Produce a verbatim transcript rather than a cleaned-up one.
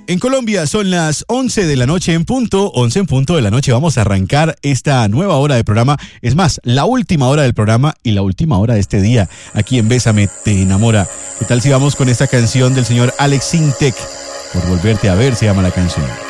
En Colombia son las once de la noche en punto, once en punto de la noche. Vamos a arrancar esta nueva hora de programa. Es más, la última hora del programa y la última hora de este día, aquí en Bésame Te Enamora. ¿Qué tal si vamos con esta canción del señor Alex Sintek? Por volverte a ver se llama la canción.